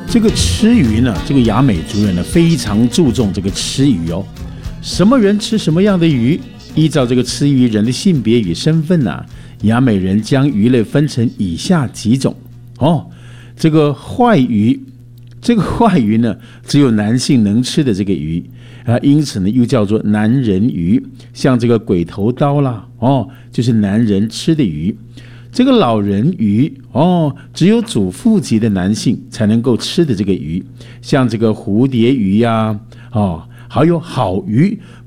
这个吃鱼呢，这个雅美族人呢非常注重这个吃鱼哦。什么人吃什么样的鱼？依照这个吃鱼人的性别与身份呢，雅美人将鱼类分成以下几种哦。这个坏鱼，这个坏鱼呢，只有男性能吃的这个鱼因此呢又叫做男人鱼。像这个鬼头刀啦，就是男人吃的鱼。这个老人鱼只有主妇级的男性才能够吃的这个鱼，像这个蝴蝶鱼呀，还有好鱼，